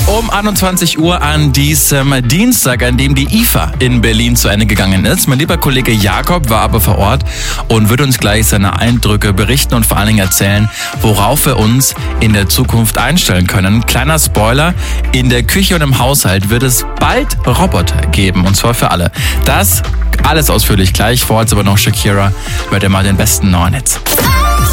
Um 21 Uhr an diesem Dienstag, an dem die IFA in Berlin zu Ende gegangen ist. Mein lieber Kollege Jakob war aber vor Ort und wird uns gleich seine Eindrücke berichten und vor allen Dingen erzählen, worauf wir uns in der Zukunft einstellen können. Kleiner Spoiler, in der Küche und im Haushalt wird es bald Roboter geben, und zwar für alle. Das alles ausführlich gleich, vor Ort aber noch Shakira, hört ihr mal den besten neuen Hits.